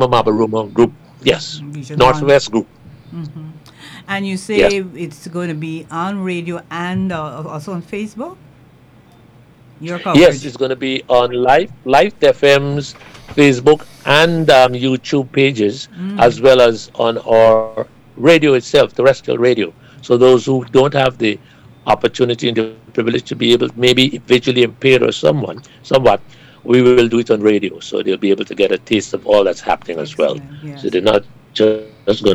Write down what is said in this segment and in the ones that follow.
Lima Mabaruma group. Yes, Region 1. Northwest group. And you Yes, say it's going to be on radio and also on Facebook, your yes, coverage. it's going to be on Live FM's Facebook and YouTube pages, as well as on our radio itself, terrestrial radio. So those who don't have the opportunity and the privilege to be able, maybe visually impaired or somewhat, we will do it on radio. So they'll be able to get a taste of all that's happening as well. Excellent. So they're Yes. not just going to be stuck.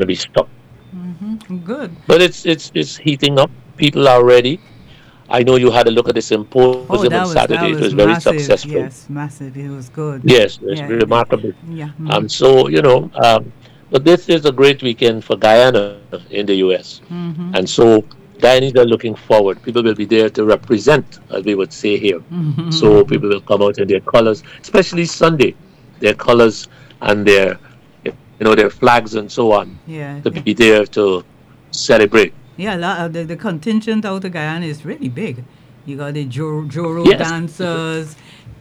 Good. But it's heating up. People are ready. I know you had a look at the symposium on Oh, Saturday. It that was was very massive. successful. Yes, massive. It was good. Yes, it's Yeah. remarkable. Yeah. So but this is a great weekend for Guyana in the U.S. And so Guyanese are looking forward. People will be there to represent, as we would say here. So people will come out in their colors, especially Sunday, their colors and their flags and so on, Yeah. to be there to celebrate. Yeah, the contingent out of Guyana is really big. You got the Joro Yes, dancers,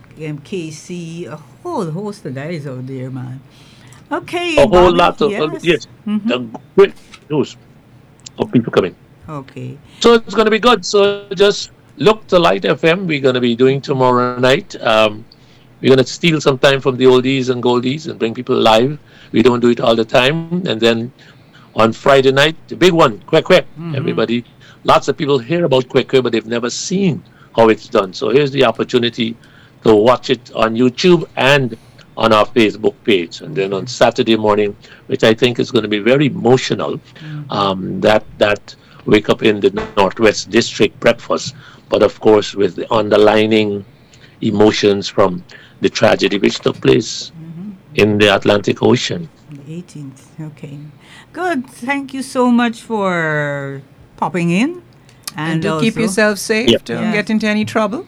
KC, a whole host of guys out there, man. Okay, a whole Bobby. lot of Yes. yes, a great news of people coming. Okay. So it's going to be good. So just look to Light FM. We're going to be doing tomorrow night. We're going to steal some time from the oldies and goldies and bring people live. We don't do it all the time. And then on Friday night, the big one, Kwek Kwek. Everybody, lots of people hear about Kwek Kwek, but they've never seen how it's done. So here's the opportunity to watch it on YouTube and on our Facebook page. And then on Saturday morning, which I think is going to be very emotional, that wake up in the Northwest District breakfast, but of course with the underlining emotions from the tragedy which took place in the Atlantic Ocean. The 18th. Okay. Good. Thank you so much for popping in. And And do keep also, yourself Yeah. safe. Don't get into any trouble.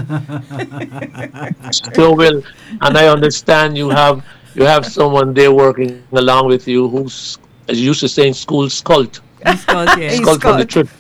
So will, and I understand you have someone there working along with you who's, as you used to say in school, skult, he's called, yeah. He's skult from the called. trip.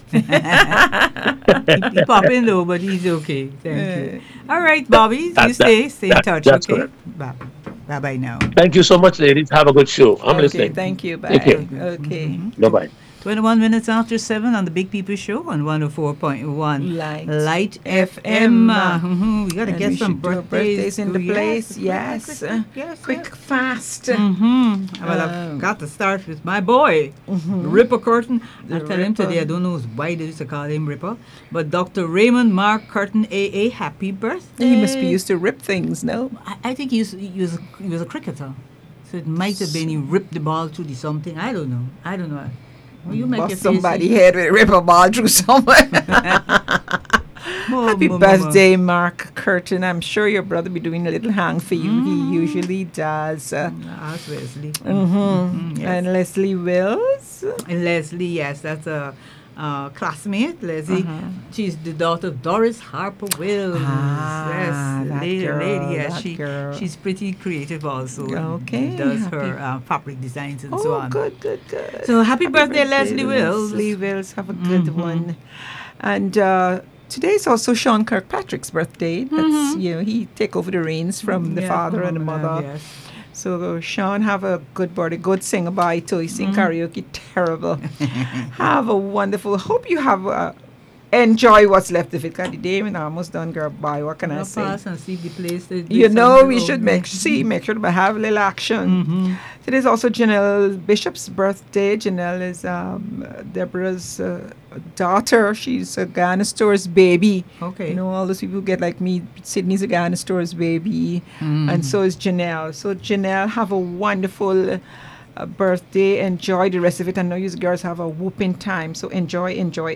He popped in though, but he's okay. Thank you. All right, Bobby. You That, stay in touch, that's okay? correct. Bye bye now. Thank you so much, ladies. Have a good show. I'm Okay, listening. thank you. Take care. Bye. Okay. Bye bye. 21 minutes after 7 on the Big People Show on 104.1 Light FM. FM. We got to And get we some should do birthdays in the Yes, place. Yes. yes. Quick, fast. Well, I've got to start with my boy, Ripper Curtin. I tell him Ripper. today, I don't know why they used to call him Ripper, but Dr. Raymond Mark Curtin, AA, happy birthday. He must be used to rip things, no? I think he was a cricketer. So it might have been he ripped the ball through the something. I don't know. Well, you make Bust your face somebody see. head with a ripper ball through somewhere. Happy birthday, Mark Curtin. I'm sure your brother be doing a little hang for you. He usually does. Ask Wesley. Yes. And Leslie Wills. And Leslie, yes, that's a classmate. Leslie, she's the daughter of Doris Harper Wills. Yes, that lady, girl, yes, that girl. she's pretty creative also. Okay, Does happy- her fabric designs and so Oh, on. good. So happy birthday, Leslie Wills. Leslie Wills, have a good one. And today's also Sean Kirkpatrick's birthday. That's he take over the reins from the Yeah, father and the from mother. Yes. So Sean, have a good birthday, good singer by too. He sing karaoke terrible. Have a wonderful. Hope you have enjoy what's left of it. Cause the day when almost done, girl. Bye. What can I I'll say? pass and see the place. You know, we should make sure to have a little action. Today's also Janelle Bishop's birthday. Janelle is Deborah's daughter. She's a Ghana Store's baby. Okay. You know, all those people get like me. Sydney's a Ghana Store's baby. And so is Janelle. So Janelle, have a wonderful birthday. Enjoy the rest of it. I know you girls have a whooping time. So enjoy.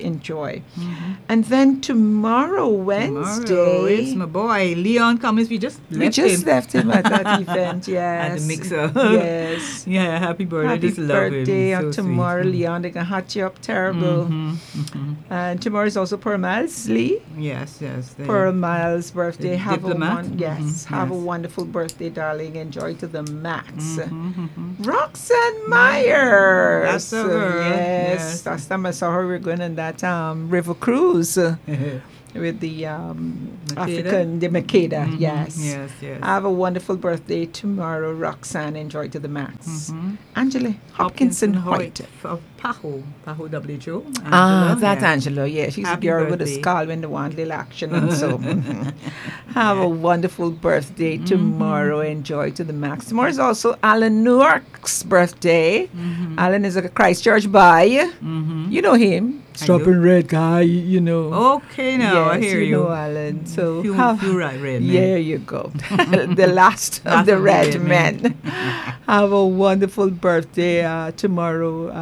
And then tomorrow, Wednesday. Tomorrow, it's my boy Leon Cummins. We just left him at that event, yes. At the mixer. Yes. Yeah, happy birthday. I Happy just love birthday him. on So tomorrow, sweet. Leon. They're going to hot you up terrible. And tomorrow is also Pearl Miles Lee. Yes. they- Pearl Miles' birthday. The Have diplomat? have a Yes. wonderful birthday, darling. Enjoy to the max. Roxanne Myers. That's her. Yes. Yes. Last time I saw her, we were going on that river cruise. with the Makeda? the Makeda, yes. Yes, yes. Have a wonderful birthday tomorrow, Roxanne. Enjoy to the max. Angela Hopkinson Hoyt. Of Paho WHO. That's Angela. Yeah, she's Happy a girl with a birthday. skull when they want little action and so. Have a wonderful birthday tomorrow. Enjoy to the max. Tomorrow is also Alan Newark's birthday. Alan is a Christchurch boy. You know him. Stopping red guy, you know. Okay, now I Yes, hear you you. know Alan. So Few right, red men. there you go. The last of the red men. Have a wonderful birthday tomorrow.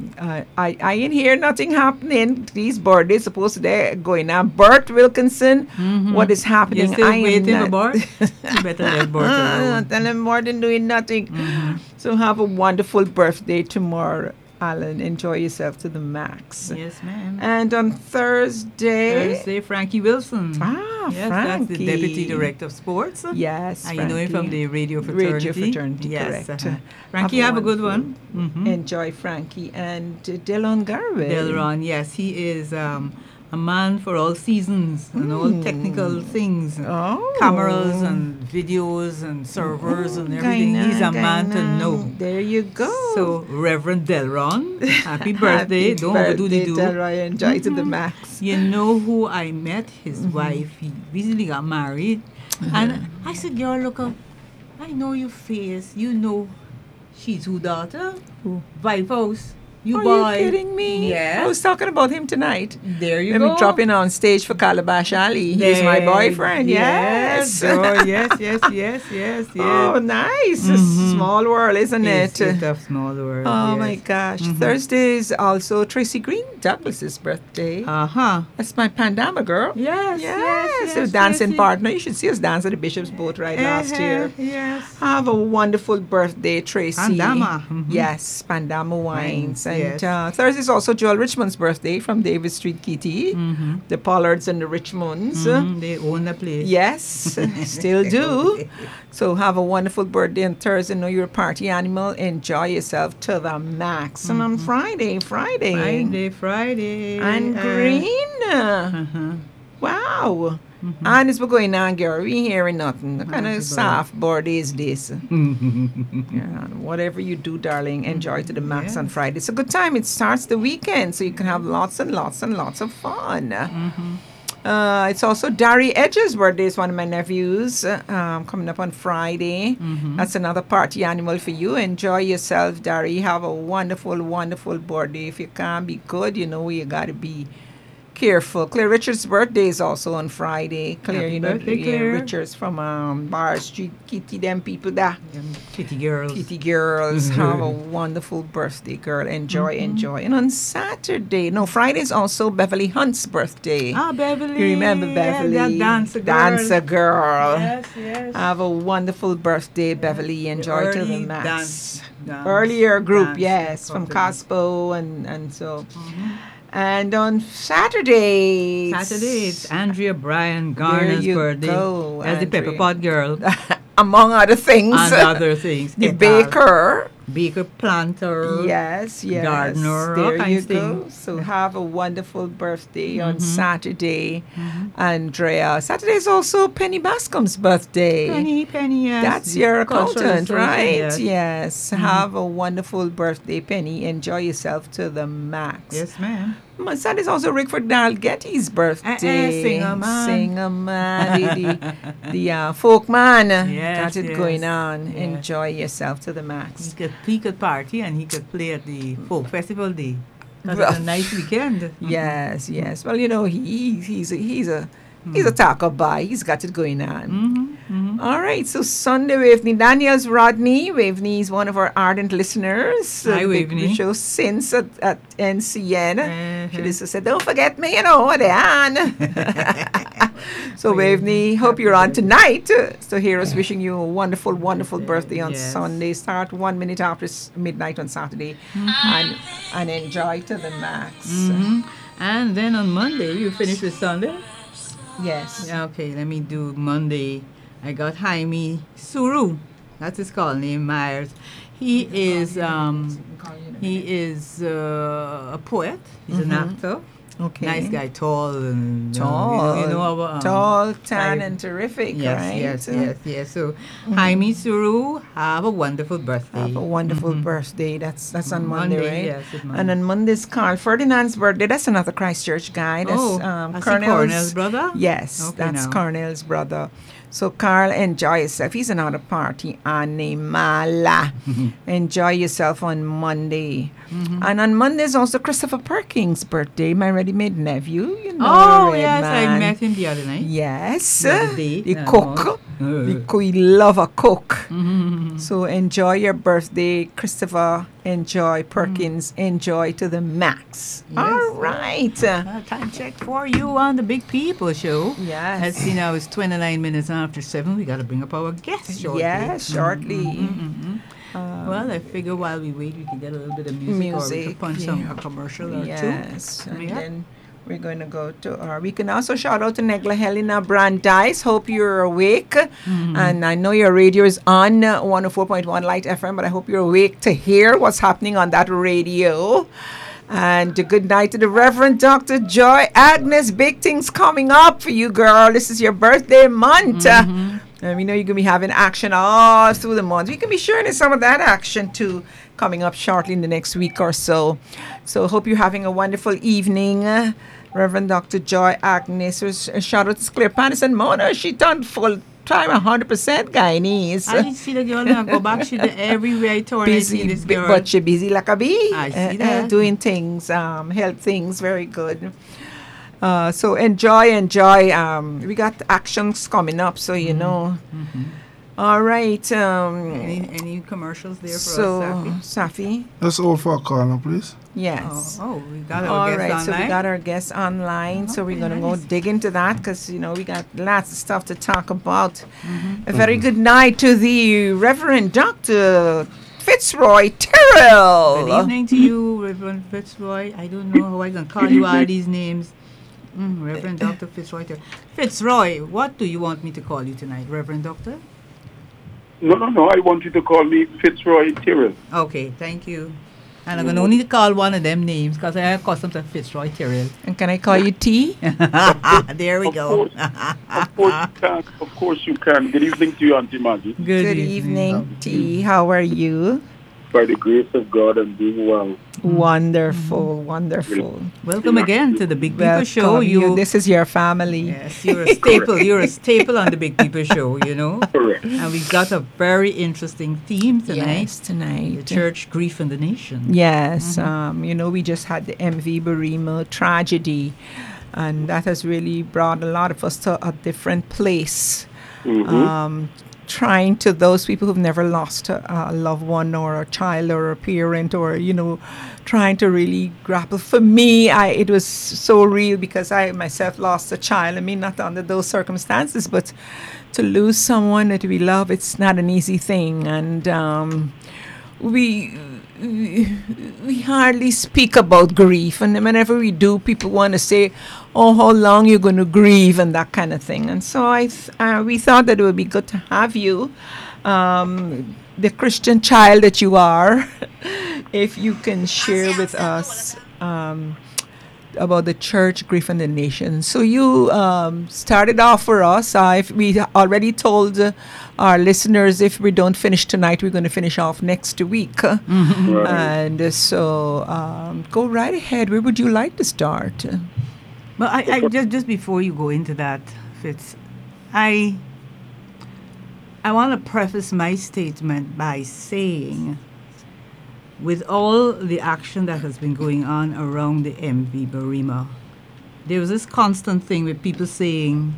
I ain't hear nothing happening. These birthdays supposed to be going on. Bert Wilkinson, what is happening? You still I am waiting for not- Bart? You better let Bart alone. Tell him more than doing nothing. So have a wonderful birthday tomorrow, Alan. Enjoy yourself to the max. Yes, ma'am. And on Thursday, Frankie Wilson. Frankie. Yes, that's the Deputy Director of Sports. Yes, And you know him from Frankie. the Radio Fraternity. Radio Fraternity, Yes, correct. Frankie, have a good one. Enjoy Frankie and Delon Garvey. Delron, yes, he is a man for all seasons and all technical things. Oh. Cameras and videos and servers and everything. He's a man to know. There you go. So, Reverend Delron, happy birthday. Happy Don't overdo the do. Delroy. Enjoy to the max. You know who I met? His wife. He recently got married. And I said, girl, look up. I know your face. You know she's who daughter? Who? Vibe House. You Are boy. you kidding me? Yes. I was talking about him tonight. There you Let go. me drop in on stage for Calabash Ali. He's my boyfriend. Yes. Oh, yes. Oh, nice. A small world, isn't It's it? a small world. Oh yes. my gosh. Thursday is also Tracy Green Douglas's birthday. Uh-huh. That's my Pandama girl. Yes. So dancing Tracy. partner. You should see us dance at the Bishop's Boat right last year. Yes. Have a wonderful birthday, Tracy. Pandama. Yes, Pandama Wines. And yes. Thursday is also Joel Richmond's birthday from David Street Kitty. The Pollards and the Richmonds. They own the place. Yes, still do. So have a wonderful birthday on Thursday. Know you're a party animal. Enjoy yourself to the max. And on Friday. Friday. And green. Wow. And it's been going on, girl. We ain't hearing nothing. What kind of soft birthday is this? Yeah, whatever you do, darling, enjoy to the max on Friday. It's a good time. It starts the weekend, so you can have lots and lots and lots of fun. It's also Dari Edge's birthday. It's one of my nephews coming up on Friday. That's another party animal for you. Enjoy yourself, Dari. Have a wonderful, wonderful birthday. If you can't be good, you know you got to be careful. Claire Richards' birthday is also on Friday. Claire, Happy you know, birthday, Claire. Richards from Bar Street, Kitty, them people there. Kitty girls. Kitty girls, have a wonderful birthday, girl. Enjoy. And on Friday is also Beverly Hunt's birthday. Ah, Beverly. You remember Beverly? Yeah, that dancer girl. Dancer girl. Yes. Have a wonderful birthday, Beverly. Enjoy to the early max. dance Earlier group, dance yes, from company. Cospo and so. And on Saturday, It's Andrea Bryan Garner's you birthday. go, As the Andrea. Pepper Pot girl. among other things, And other things. the Guitar, baker. Baker planter. Yes. Gardener, all There you kinds of go. things. So have a wonderful birthday on Saturday, Andrea. Saturday is also Penny Bascom's birthday. Penny, yes. That's your Cultural accountant, social, right? Yes. Have a wonderful birthday, Penny. Enjoy yourself to the max. Yes, ma'am. Saturday's also Rickford Dalgetty's birthday. Singer man. Singer man, the folk man. Yes, Got it yes, going on. yes. Enjoy yourself to the max. He could party and he could play at the folk festival day. Because it's a nice weekend. Yes. Well, you know, he's a talker boy. He's got it going on. All right, so Sunday, Waveney. Daniels Rodney. Waveney is one of our ardent listeners. Hi, Big Waveney. show since at NCN. She Uh-huh. just said, don't forget me, you know, Dan. So, Waveney, hope you're on tonight. So, hear us wishing you a wonderful, wonderful birthday on Yes. Sunday. Start 1 minute after midnight on Saturday and enjoy to the max. And then on Monday, you finish with Sunday? Yes. Yeah, okay, let me do Monday. I got Jaime Suru. That's his call name, Myers. He is a poet. He's an actor. Okay. Nice guy, tall and Tall. you know our, Tall, tan, I- and terrific, Yes, right? yes. So, Jaime Suru, have a wonderful birthday. Have a wonderful birthday. That's on Monday, right? Yes, it And on Monday's Carl Ferdinand's birthday. That's another Christchurch guy. That's Oh, I see Colonel's Cornell's brother? Yes, Okay, that's now. Colonel's brother. So Carl, enjoy yourself. He's another party animala. Enjoy yourself on Monday. And on Monday is also Christopher Perkins' birthday, my ready-made nephew. You know, Oh, Red yes, Man. I met him the other night. Yes, The other day. the No, cook. no. We love a cook. So enjoy your birthday, Christopher. Enjoy Perkins. Enjoy to the max. Yes. All right. Time check for you on the Big People Show. Yes. Let's see now, it's 29 minutes after 7. We got to bring up our guest shortly. Yes, shortly. Well, I figure while we wait, we can get a little bit of music, or we Music, can punch yeah. a commercial or Yes, two. and Yeah. then we're going to go to we can also shout out to Negla Helena Brandeis. Hope you're awake. And I know your radio is on 104.1 Light FM, but I hope you're awake to hear what's happening on that radio. And good night to the Reverend Dr. Joy Agnes. Big things coming up for you, girl. This is your birthday month. And we know you're going to be having action all through the month. We can be sharing some of that action too coming up shortly in the next week or so. So hope you're having a wonderful evening. Reverend Dr. Joy Agnes. Shout out to Claire Patterson Mona. She done full time 100% Guyanese. I didn't see the girl now go back. She's everywhere I turn. I see Busy, this girl. but she busy like a bee. I see that. Doing things, help things, very good. So enjoy. We got actions coming up, so you know. All right. Any commercials there for So, us, Safi? Safi, Let's hold for a call now, please. yes. We got our All guest right, online. so we got our guests online, so we're Okay, going to go nice. dig into that because, you know, we got lots of stuff to talk about. A very good night to the Reverend Dr. Fitzroy Terrell. Good evening to you, Reverend Fitzroy. I don't know how I can call you all these names. Reverend Dr. Fitzroy. Fitzroy, what do you want me to call you tonight, Reverend Doctor? No. I want you to call me Fitzroy Tyrrell. Okay, thank you. And I'm going to only call one of them names because I have custom to Fitzroy Tyrrell. And can I call you T? There we Of go. Of course you can. Good evening to you, Auntie Maggie. Good evening, T. How are you? By the grace of God, I'm doing well. Wonderful. Welcome again to the Big People Welcome. Show. This is your family. Yes, you're a staple. You're a staple on the Big People Show, you know. Correct. And we've got a very interesting theme tonight. Yes, tonight. The church, grief, and the nation. Yes, you know, we just had the MV Barima tragedy, and that has really brought a lot of us to a different place. Trying to those people who've never lost a loved one or a child or a parent, or, you know, trying to really grapple. For me, it was so real because I myself lost a child. I mean, not under those circumstances, but to lose someone that we love, it's not an easy thing. And we hardly speak about grief, and whenever we do, people want to say, "Oh, how long you're going to grieve," and that kind of thing. And so we thought that it would be good to have you, the Christian child that you are, if you can share with us about the church, grief, and the nation. So you started off for us. We already told our listeners if we don't finish tonight, we're going to finish off next week. Right. And so go right ahead. Where would you like to start? But I just before you go into that, Fitz, I want to preface my statement by saying, with all the action that has been going on around the MV Barima, there was this constant thing with people saying,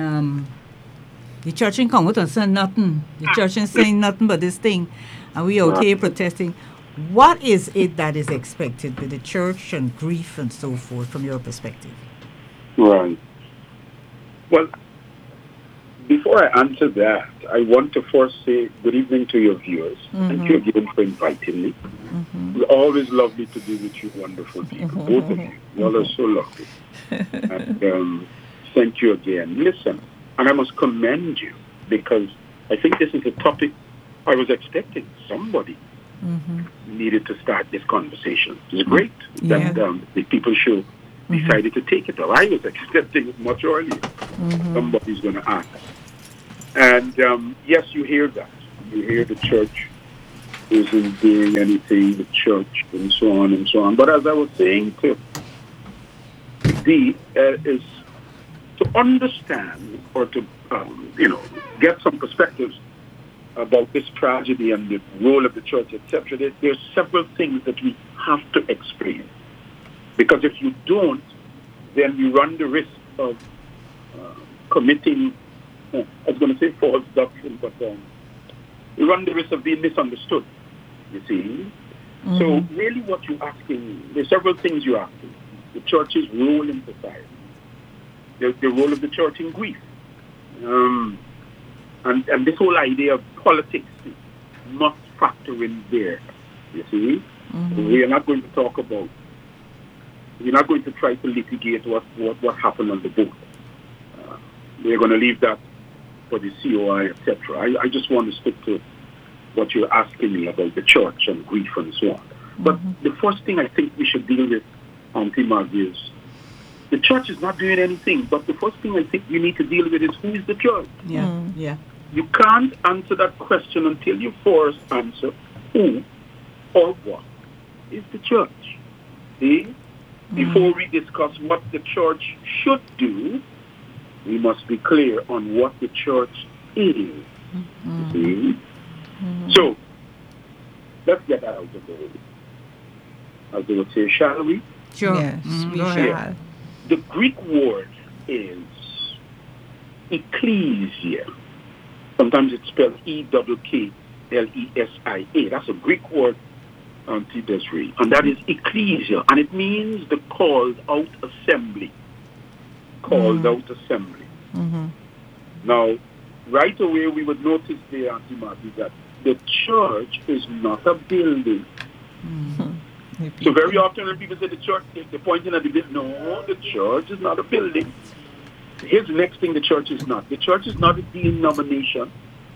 the church ain't come out and say nothing. The church ain't saying nothing but this thing. And we out here protesting. What is it that is expected with the church and grief and so forth from your perspective? Right. Well, before I answer that, I want to first say good evening to your viewers. Thank you again for inviting me. It's always lovely to be with you wonderful people, both of you. You all are so lovely. And thank you again. Listen, and I must commend you because I think this is a topic I was expecting. Somebody needed to start this conversation. It's great that the people show decided to take it up. I was expecting it much earlier. Somebody's going to ask. And yes, you hear that. You hear the church isn't doing anything, the church, and so on and so on. But as I was saying to is to understand or to, get some perspectives about this tragedy and the role of the church, etc. There's several things that we have to explain. Because if you don't, then you run the risk of committing, I was going to say false doctrine, but you run the risk of being misunderstood, you see. So really what you're asking, there's several things you're asking. The church's role in society, the role of the church in grief, and this whole idea of politics must factor in there, you see. We are not going to talk about, we're not going to try to litigate what happened on the boat. We're going to leave that for the COI, etc. I just want to stick to what you're asking me about the church and grief and so on. But the first thing I think we should deal with, Auntie Maggie, is the church is not doing anything, but the first thing I think we need to deal with is who is the church? Yeah. You can't answer that question until you first answer who or what is the church. See? Before we discuss what the church should do, we must be clear on what the church is. See? So, let's get that out of the way. As they would say, shall we? Sure. Yes, we Go ahead. shall. The Greek word is ecclesia. Sometimes it's spelled E-K-K-L-E-S-I-A. That's a Greek word, Auntie Desiree. And that is ecclesia. And it means the called out assembly. Called out assembly. Now, right away we would notice there, Auntie Marty, that the church is not a building. So very often when people say the church, they're pointing at the building. No, the church is not a building. Here's the next thing the church is not. The church is not a denomination.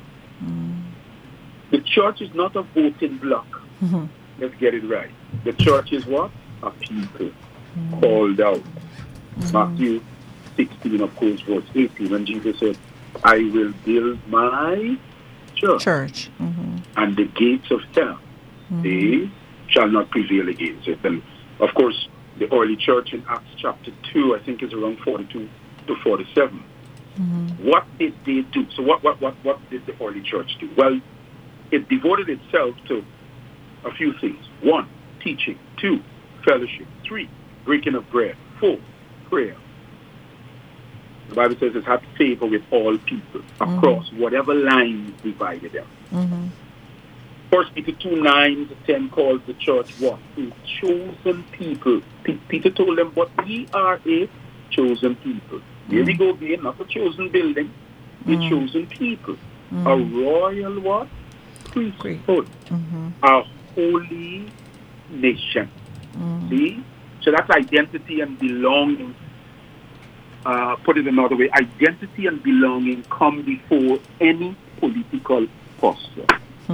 The church is not a voting block. Let's get it right. The church is what? A people called out. Matthew 16, of course, verse 18, when Jesus said, I will build my church. And the gates of hell, they shall not prevail against it. And, of course, the early church in Acts chapter 2, I think is around 42 to 47. What did they do? So what did the early church do? Well, it devoted itself to a few things. 1, teaching. 2, fellowship. 3, breaking of bread. 4, prayer. The Bible says it had favor with all people across whatever lines divided them. 1 Peter 2:9 to 10 calls the church what? A chosen people. Peter told them, but ye are a chosen people. Here we go again, not a chosen building, a chosen people. A royal what? Priesthood. A holy nation. See? So that's identity and belonging. Put it another way, identity and belonging come before any political posture.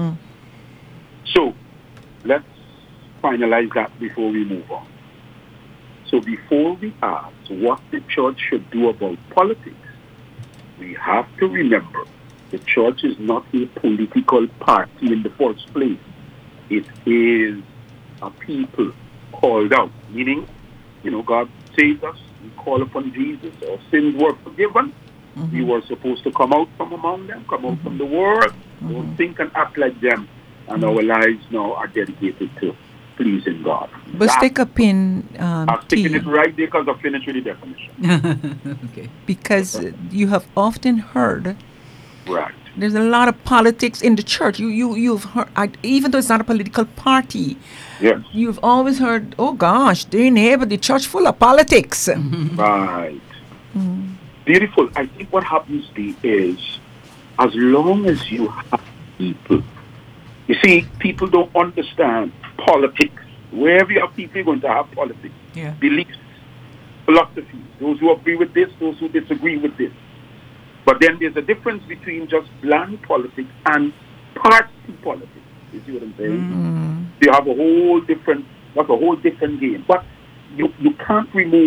So, let's finalize that before we move on. So before we ask what the church should do about politics, we have to remember the church is not a political party in the first place. It is a people called out, meaning, God saved us. We call upon Jesus, our sins were forgiven. We were supposed to come out from among them, come out from the world, don't think and act like them, and our lives now are dedicated to pleasing God. But stick a pin, I'm sticking it right there because I finished with the definition. Okay. because you have often heard Right. there's a lot of politics in the church. You've heard, even though it's not a political party, Yes. you've always heard, oh gosh, dear neighbor, the church full of politics. Right. Beautiful. I think what happens there is, as long as you have people, you see, people don't understand politics. Wherever you have people, you're going to have politics, Yeah. beliefs, philosophies. Those who agree with this, those who disagree with this. But then there's a difference between just bland politics and party politics. You see what I'm saying? You have a whole different game. But you can't remove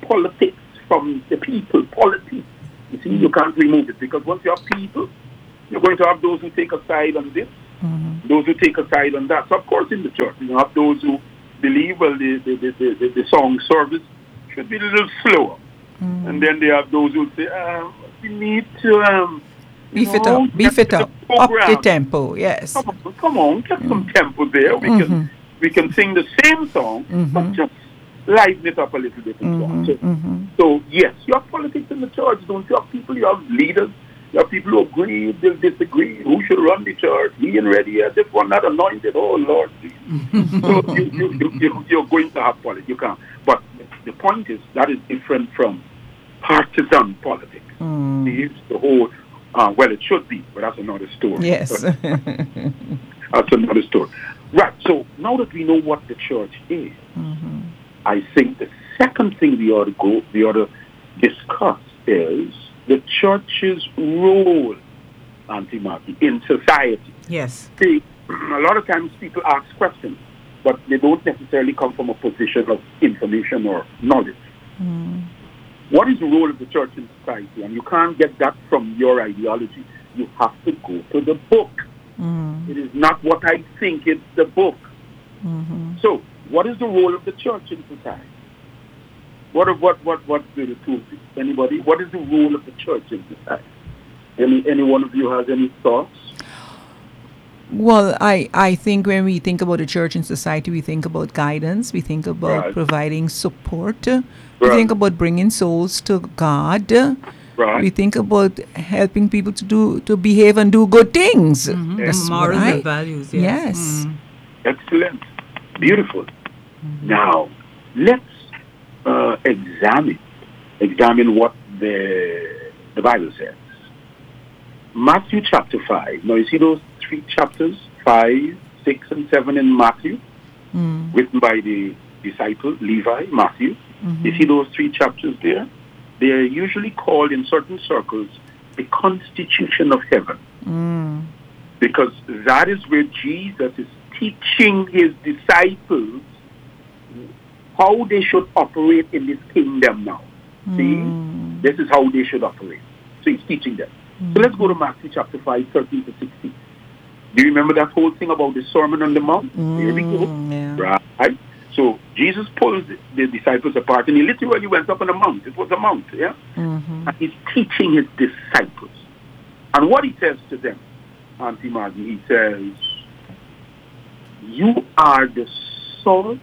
politics from the people. Politics. You see, you can't remove it because once you have people, you're going to have those who take a side on this, those who take a side on that. So, of course, in the church, you have those who believe, well, the song service should be a little slower. And then they have those who say, we need to, beef it up, up the tempo, yes. Come on, get some tempo there. We can sing the same song, but just liven it up a little bit and so on. So, yes, you have politics in the church, don't you? have people, you have leaders, you have people who agree, they'll disagree, who should run the church, he and ready, this one not anointed, oh Lord. So you're going to have politics, you can't. But the point is, that is different from partisan politics. It's the whole, well, it should be, but that's another story. Yes. That's another story. Right, so now that we know what the church is, I think the second thing we ought to discuss is the church's role, Auntie Marty, in society. Yes. See, a lot of times people ask questions, but they don't necessarily come from a position of information or knowledge. What is the role of the church in society? And you can't get that from your ideology. You have to go to the book. It is not what I think, it's the book. So, what is the role of the church in society? What do the two? Anybody? What is the role of the church in society? Any one of you has any thoughts? Well, I think when we think about the church in society, we think about guidance, we think about providing support, we think about bringing souls to God, we think about helping people to behave and do good things. That's morals and values. Yes. Excellent. Beautiful. Now, let's examine what the Bible says. Matthew chapter 5. Now, you see those 3 chapters, 5, 6, and 7 in Matthew, written by the disciple Levi, Matthew. You see those 3 chapters there? They are usually called in certain circles the constitution of heaven. Because that is where Jesus is teaching his disciples how they should operate in this kingdom now. See? This is how they should operate. So he's teaching them. So let's go to Matthew chapter 5, 13 to 16. Do you remember that whole thing about the Sermon on the Mount? Here we go. Right? So Jesus pulls the disciples apart and he literally went up on a mount. It was a mount, yeah? And he's teaching his disciples. And what he says to them, Auntie Maggie, he says, you are the salt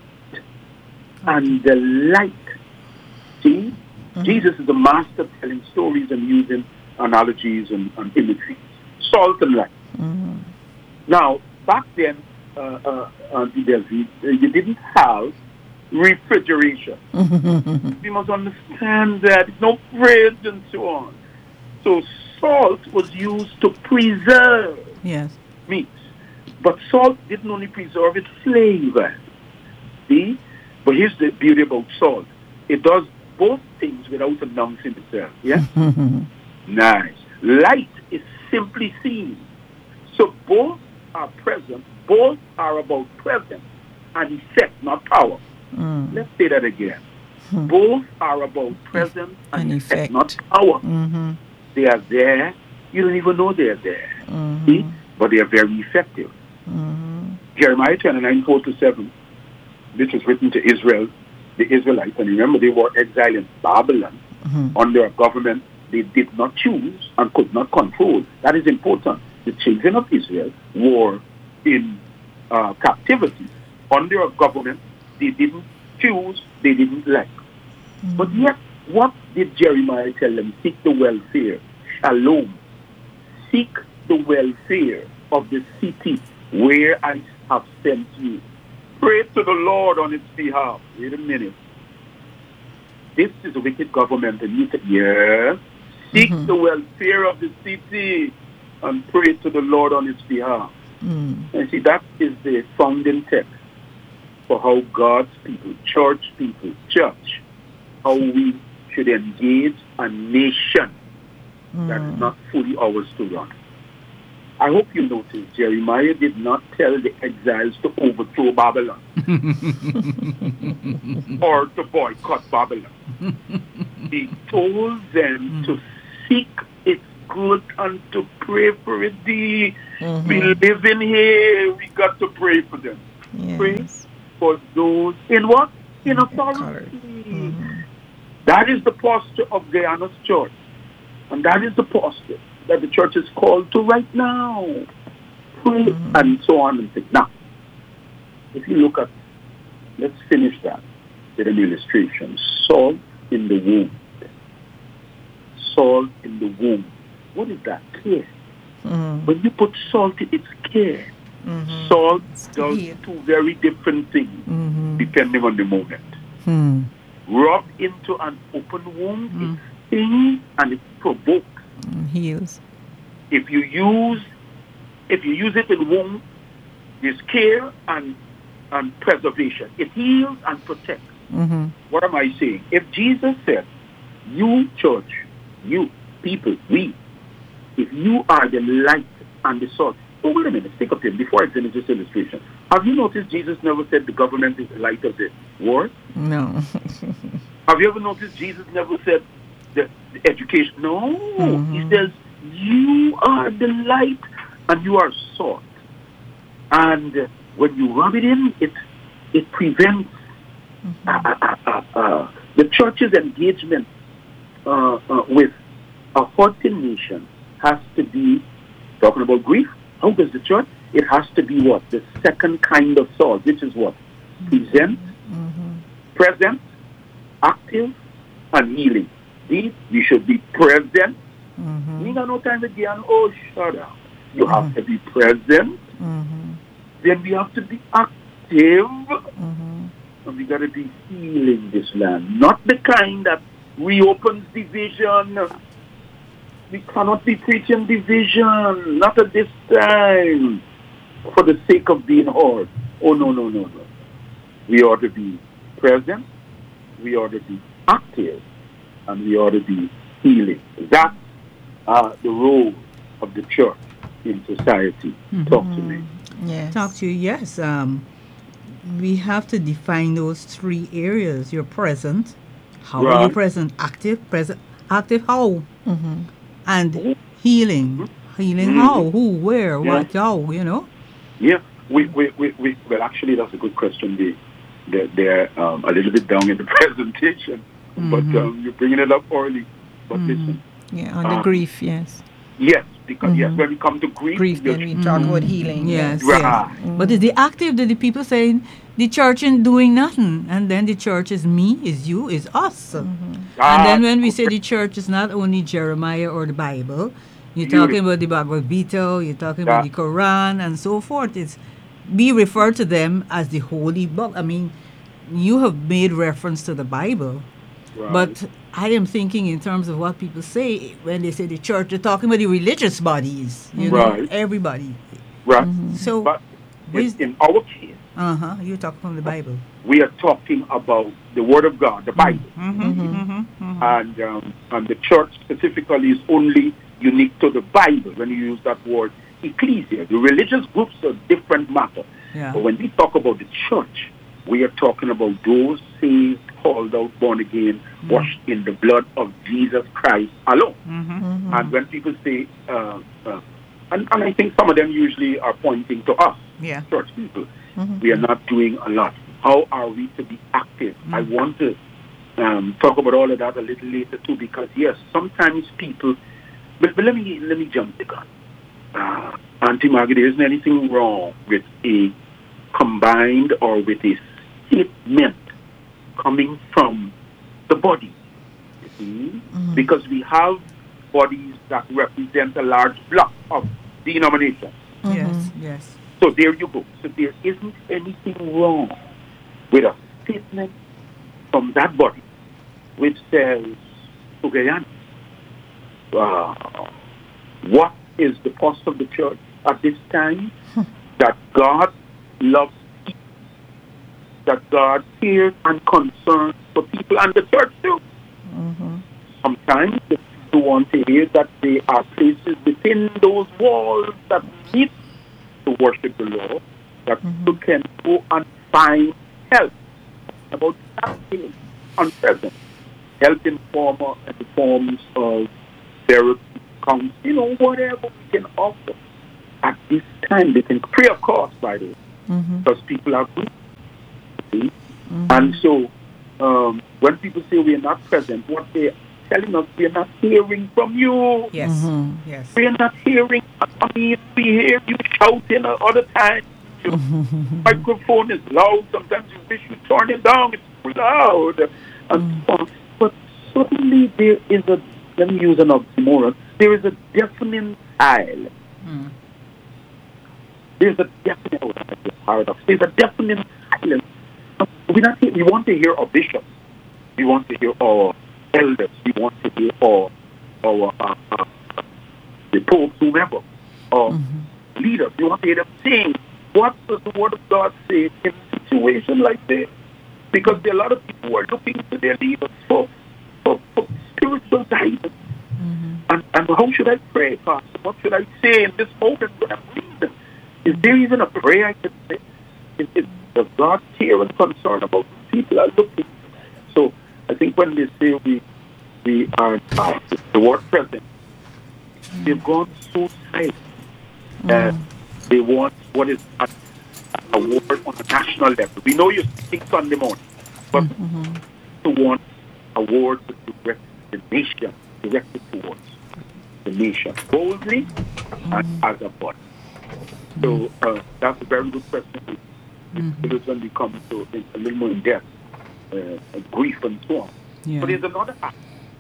and the light. See? Jesus is the master of telling stories and using analogies and imagery. Salt and light. Now, back then, Auntie Delphi, you didn't have refrigeration. We must understand that. No fridge and so on. So salt was used to preserve meats. But salt didn't only preserve its flavor. See? But here's the beauty about salt. It does both things without announcing itself. Yeah? Nice. Light is simply seen. So both are present. Both are about presence and effect, not power. Let's say that again. Both are about presence and effect, not power. They are there. You don't even know they're there. See? But they are very effective. Jeremiah 29, 4 to 7. This was written to Israel, the Israelites. And remember, they were exiled in Babylon under a government they did not choose and could not control. That is important. The children of Israel were in captivity under a government they didn't choose, they didn't like. But yet, what did Jeremiah tell them? Seek the welfare. Shalom. Seek the welfare of the city where I have sent you. Pray to the Lord on its behalf. Wait a minute. This is a wicked government, and you said, seek the welfare of the city and pray to the Lord on its behalf. And see, that is the founding text for how God's people, church, how we should engage a nation that is not fully ours to run. I hope you notice Jeremiah did not tell the exiles to overthrow Babylon. or to boycott Babylon. He told them to seek its good and to pray for it. We live in here, we got to pray for them. Pray Yes. for those in what? In Authority. authority. That is the posture of Guyana's church. And that is the posture that the church is called to right now. Pray and so on and so. Now, if you look at, let's finish that with an illustration. Salt in the wound. Salt in the wound. What is that? Care. When you put salt in its care, salt does heal. two very different things depending on the moment. Rub into an open wound, it stings and it provokes. Heals. If you use it in wound, there's care and preservation. It heals and protects. What am I saying? If Jesus said, you church, you people, we, if you are the light and the salt. Oh, wait a minute, think of him before I finish this illustration. Have you noticed Jesus never said the government is the light of the world? No. Have you ever noticed Jesus never said the education? No. He says, you are the light and you are salt. And when you rub it in, it prevents the church's engagement with a hurting nation has to be, talking about grief, how does the church? It has to be what? The second kind of salt, which is what? Present, active, and healing. We should be present. We got no time again. Oh, shut up. You have to be present. Then we have to be active. And we got to be healing this land. Not the kind that reopens division. We cannot be preaching division. Not at this time. For the sake of being heard. Oh, no. We ought to be present. We ought to be active. And we ought to be healing. That's the role of the church in society. Talk to me. Yes. Talk to you, yes. We have to define those three areas. You're present. How are you Right. present? Active. Present. Active how? And healing. Healing how? Who? Where? Yeah. What? How? You know? Yeah, well, actually, that's a good question. They're a little bit down in the presentation, but you're bringing it up early. But listen, Yeah, on the grief, yes. yes, because yes, when we come to grief, Grief, then we talk about healing. Yes. Right. yes. But is the active that the people saying the church ain't doing nothing, and then the church is me, is you, is us. And then when we say the church is not only Jeremiah or the Bible, you're talking about the Bhagavad Gita, you're talking about the Quran and so forth. We refer to them as the holy book. I mean, you have made reference to the Bible, Right. but I am thinking in terms of what people say when they say the church, they're talking about the religious bodies, you know, Right. everybody. right. So, But where's- in our case, you talk from the Bible. we are talking about the Word of God, the Bible, and the church specifically is only unique to the Bible when you use that word ecclesia. The religious groups are different matter. Yeah. But when we talk about the church, we are talking about those saved, called out, born again, washed in the blood of Jesus Christ alone. And when people say, and I think some of them usually are pointing to us, Yeah. church people, we are not doing a lot. How are we to be active? I want to talk about all of that a little later too, because yes, sometimes people. But let me jump the gun. Auntie Margaret, there isn't anything wrong with a combined or with a statement coming from the body. You see? Because we have bodies that represent a large block of denomination. Yes. So there you go. So there isn't anything wrong with a statement from that body which says, Ugayani, what is the cost of the church at this time? That God loves people, that God cares and concerns for people and the church too. Sometimes the people want to hear that there are places within those walls that need to worship the Lord, that people can go and find help about something unpleasant. Help in forms of therapy, counseling, whatever we can offer. At this time, they can pray, of course, by the way, because people are grieving. And so, when people say we are not present, what they're telling us, we are not hearing from you. Yes. Yes. We are not hearing. I mean, we hear you shouting all the time. Your microphone is loud. Sometimes you wish you turn it down. It's too loud. And so on. But suddenly there is let me use an oxymoron, there is a deafening silence. There's a deafening paradox. There's a deafening silence. We want to hear our bishops. We want to hear our elders. We want to hear our the popes, whomever, or leaders. We want to hear them saying, what does the Word of God say in a situation like this? Because there are a lot of people who are looking to their leaders for spiritual guidance. And how should I pray, Pastor? What should I say in this moment when I'm reading? Is there even a prayer I can say? Does God care and concern about what people are looking? So I think when they say we are the word present, they've gone so silent. They want what is a word on a national level. We know you speak Sunday morning, but to want a word to direct the nation, directed towards the nation, boldly and as a body. So that's a very good question. It's when we come to a little more in depth, grief and so on. Yeah. But there's another aspect.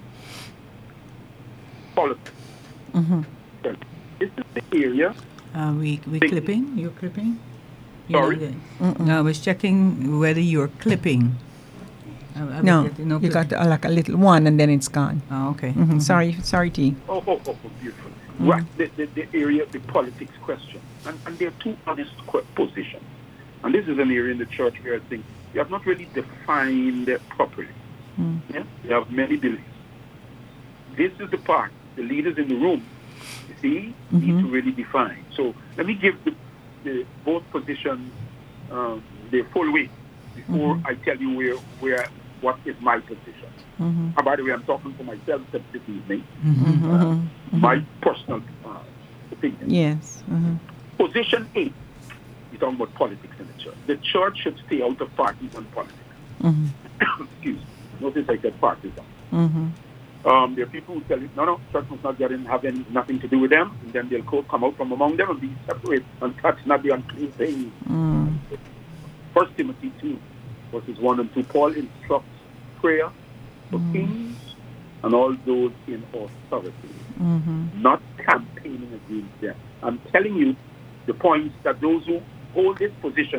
Politics. This is the area. We clipping? You're clipping? Sorry? No, I was checking whether you're clipping. No, no you got like a little one and then it's gone. Oh, okay. Sorry, T. Oh, beautiful. Right, the area, the politics question. And there are two honest positions. And this is an area in the church where I think we have not really defined it properly. Yeah? We have many beliefs. This is the part the leaders in the room, you see, need to really define. So let me give the both positions their full weight before I tell you what is my position. And by the way, I'm talking for myself this evening. My personal opinion. Yes. Position A, you're talking about politics in the church. The church should stay out of parties and politics. Excuse me. Notice I said partisan. There are people who tell you, no, church must not have nothing to do with them, and then they'll come out from among them and be separate and touch not the unclean thing. 1 Timothy 2, verses 1 and 2, Paul instructs prayer for kings and all those in authority, not campaigning against them. I'm telling you the points that those who hold this position